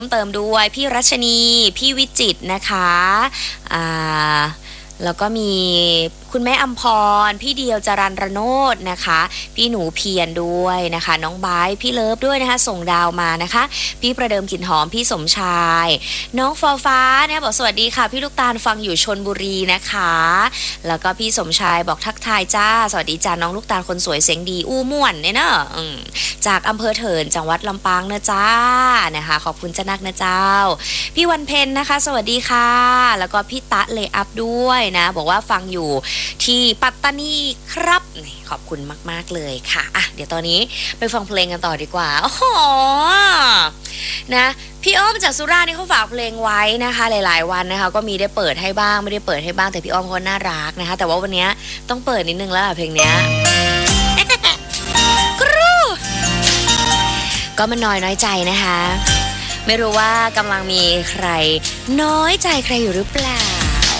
เติมด้วยพี่รัชนีพี่วิจิตรนะคะอ่าแล้วก็มีคุณแม่อัมพรพี่เดียวจรัญรโนจน์นะคะพี่หนูเพียรด้วยนะคะน้องไบร์ทพี่เลิฟด้วยนะคะส่งดาวมานะคะพี่ประเดิมกลิ่นหอมพี่สมชายน้องฟอฟ้าเนี่ยบอกสวัสดีค่ะพี่ลูกตาลฟังอยู่ชลบุรีนะคะแล้วก็พี่สมชายบอกทักทายจ้าสวัสดีจ้าน้องลูกตาลคนสวยเสียงดีอู้ม่วนเนี่ยเนอะจากอำเภอเถินจังหวัดลำปางนะจ้านะคะขอบคุณเจ้านักนะเจ้าพี่วันเพ็ญนะคะสวัสดีค่ะแล้วก็พี่ตะเลอัพด้วยนะบอกว่าฟังอยู่ที่ปัตตานีครับขอบคุณมากๆเลยค่ะอ่ะเดี๋ยวตอนนี้ไปฟังเพลงกันต่อดีกว่าโอ้โหนะพี่อ้อมจากสุราษฎร์นี่เขาฝากเพลงไว้นะคะหลายๆวันนะคะก็มีได้เปิดให้บ้างไม่ได้เปิดให้บ้างแต่พี่อ้อมเขาน่ารักนะคะแต่ว่าวันนี้ต้องเปิดนิดนึงแล้วเพลงเนี้ยกรูก็มันน้อยใจนะคะไม่รู้ว่ากำลังมีใครน้อยใจใครอยู่หรือเปล่า